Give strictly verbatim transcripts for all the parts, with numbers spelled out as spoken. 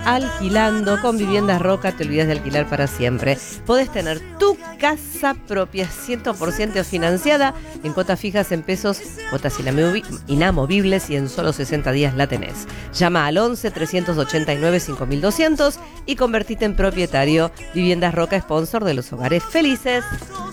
alquilando. Con Viviendas Roca te olvidas de alquilar para siempre. Podés tener tu casa propia cien por ciento financiada en cuotas fijas en pesos, cuotas inamovibles y en solo sesenta días la tenés. Llama al once, trescientos ochenta y nueve, cinco mil doscientos y convertite en propietario. Viviendas Roca, sponsor de los hogares felices.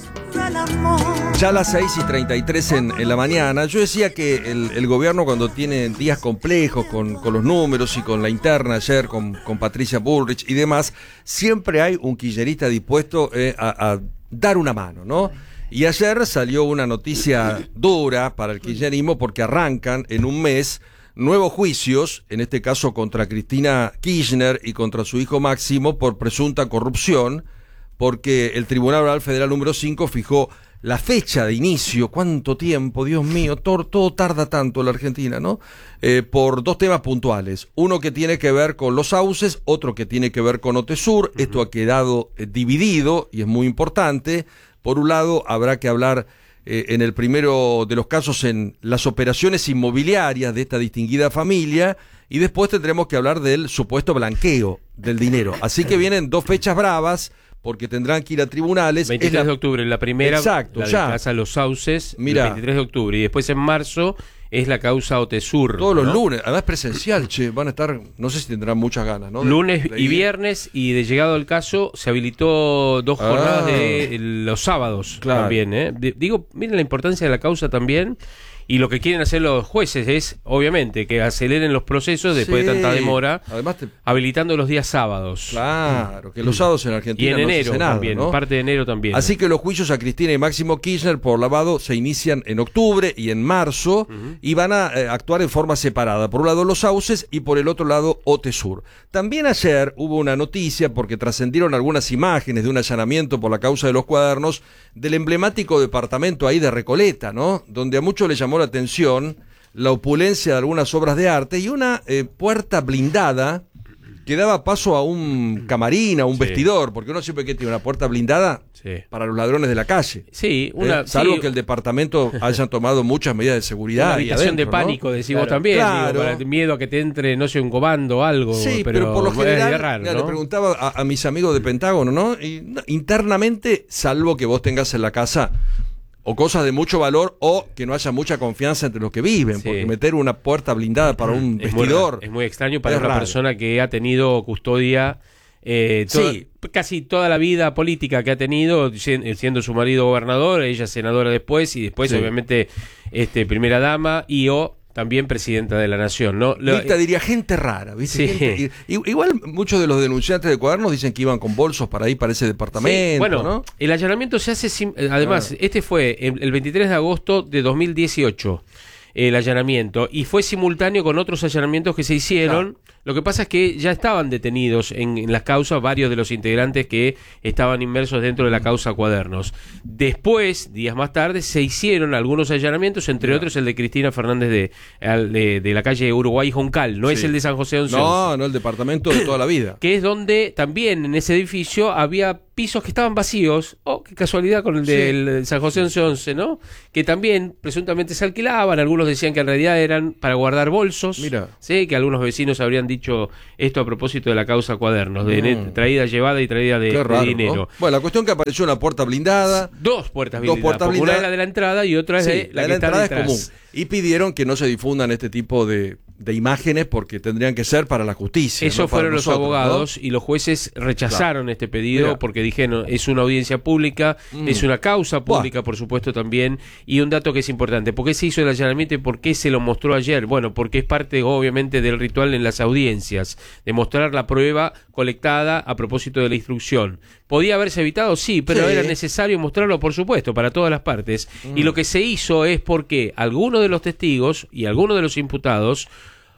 Ya a las seis y treinta y tres en, en la mañana, yo decía que el, el gobierno cuando tiene días complejos con, con los números y con la interna ayer, con, con Patricia Bullrich y demás, siempre hay un kirchnerista dispuesto eh, a, a dar una mano, ¿no? Y ayer salió una noticia dura para el kirchnerismo porque arrancan en un mes nuevos juicios, en este caso contra Cristina Kirchner y contra su hijo Máximo por presunta corrupción, porque el Tribunal Oral Federal número cinco fijó la fecha de inicio. ¿Cuánto tiempo? Dios mío, todo, todo tarda tanto en la Argentina, ¿no? Eh, por dos temas puntuales. Uno que tiene que ver con los sauces, otro que tiene que ver con Otesur. Uh-huh. Esto ha quedado eh, dividido y es muy importante. Por un lado, habrá que hablar eh, en el primero de los casos en las operaciones inmobiliarias de esta distinguida familia, y después tendremos que hablar del supuesto blanqueo del dinero. Así que vienen dos fechas bravas, porque tendrán que ir a tribunales. veintitrés la... de octubre, la primera, exacto, la de ya. Casa Los Sauces, Mirá. el veintitrés de octubre, y después en marzo es la causa Otesur. Todos ¿no? los lunes, además presencial, che, van a estar, no sé si tendrán muchas ganas, ¿no? De, lunes de y viernes, y de llegado al caso, se habilitó dos ah, jornadas de los sábados claro. también, ¿eh? Digo, miren la importancia de la causa también. Y lo que quieren hacer los jueces es, obviamente, que aceleren los procesos después sí. de tanta demora, además te... habilitando los días sábados. Claro, que los sábados en Argentina y en no enero se hace nada, también, ¿no? parte de enero también. Así que los juicios a Cristina y Máximo Kirchner por lavado se inician en octubre y en marzo, uh-huh. y van a eh, actuar en forma separada. Por un lado los sauces y por el otro lado Otesur. También ayer hubo una noticia, porque trascendieron algunas imágenes de un allanamiento por la causa de los cuadernos del emblemático departamento ahí de Recoleta, ¿no? Donde a muchos les llamó la atención la opulencia de algunas obras de arte y una eh, puerta blindada que daba paso a un camarín, a un sí. vestidor, porque uno siempre que tiene una puerta blindada sí. para los ladrones de la calle. Sí, una, eh, salvo sí. que el departamento hayan tomado muchas medidas de seguridad. Una habitación adentro, de pánico, ¿no? decís claro, vos también, claro. digo, para miedo a que te entre, no sé, un comando o algo. Sí, pero, pero por lo general, es raro, mira, ¿no? le preguntaba a, a mis amigos de Pentágono, ¿no? Y, no, internamente, salvo que vos tengas en la casa o cosas de mucho valor o que no haya mucha confianza entre los que viven, sí. porque meter una puerta blindada para un es vestidor... Muy, es muy extraño para es una raro. persona que ha tenido custodia eh, toda, sí. casi toda la vida política que ha tenido, siendo su marido gobernador, ella senadora después, y después sí. obviamente este primera dama y o... también presidenta de la nación, ¿no? Lo, Viste, diría gente rara, ¿viste? Sí. Gente, igual muchos de los denunciantes de cuadernos dicen que iban con bolsos para ir para ese departamento, sí. Bueno, ¿no? El allanamiento se hace, sin, además, ah. este fue el veintitrés de agosto de dos mil dieciocho, el allanamiento, y fue simultáneo con otros allanamientos que se hicieron. Claro. Lo que pasa es que ya estaban detenidos en, en las causas varios de los integrantes que estaban inmersos dentro de la causa Cuadernos. Después, días más tarde, se hicieron algunos allanamientos, entre yeah. otros el de Cristina Fernández de, de, de la calle Uruguay Juncal, no sí. es el de San José once. No, no, el departamento de toda la vida. Que es donde también en ese edificio había pisos que estaban vacíos, oh, qué casualidad con el sí. del San José once once, ¿no? Que también presuntamente se alquilaban, algunos decían que en realidad eran para guardar bolsos. Mira. Sí, que algunos vecinos habrían dicho esto a propósito de la causa Cuadernos, de mm. traída, llevada y traída de, raro, de dinero. ¿no? Bueno, la cuestión que apareció una puerta blindada. Dos puertas dos blindadas. Puertas blindadas. Una es la de la entrada y otra es sí, de la, la que de la está entrada detrás. es común. Y pidieron que no se difundan este tipo de, de imágenes porque tendrían que ser para la justicia. Eso ¿no? fueron nosotros, los abogados, ¿no? Y los jueces rechazaron claro. este pedido. Mirá. Porque dijeron, es una audiencia pública, mm. es una causa pública, Buah. por supuesto también, y un dato que es importante, ¿por qué se hizo el allanamiento y por qué se lo mostró ayer? Bueno, porque es parte obviamente del ritual en las audiencias, de mostrar la prueba colectada a propósito de la instrucción. ¿Podía haberse evitado? Sí, pero sí. era necesario mostrarlo, por supuesto, para todas las partes. Mm. Y lo que se hizo es porque algunos de los testigos y algunos de los imputados,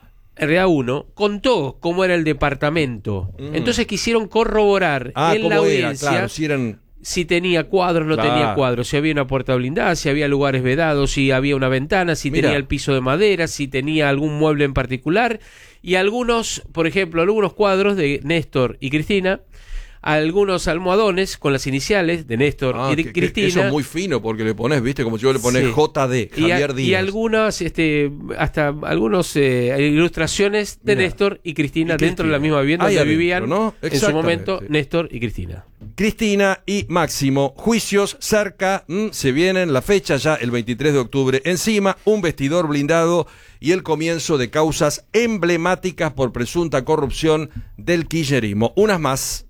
R A uno, contó cómo era el departamento. Mm. Entonces quisieron corroborar ah, en la audiencia era, claro, si, eran... si tenía cuadros, no claro. tenía cuadros, si había una puerta blindada, si había lugares vedados, si había una ventana, si Mira. tenía el piso de madera, si tenía algún mueble en particular. Y algunos, por ejemplo, algunos cuadros de Néstor y Cristina, algunos almohadones con las iniciales de Néstor ah, y de que, Cristina. Que eso es muy fino porque le pones, viste, como si yo le pones sí. J D, Javier y a, Díaz. Y algunas, este, hasta algunos eh, ilustraciones de Mirá. Néstor y Cristina, y Cristina dentro de la misma vivienda donde adentro, vivían ¿no? en su momento Néstor y Cristina. Cristina y Máximo, juicios cerca, mmm, se vienen, la fecha ya el veintitrés de octubre encima, un vestidor blindado y el comienzo de causas emblemáticas por presunta corrupción del kirchnerismo. Unas más.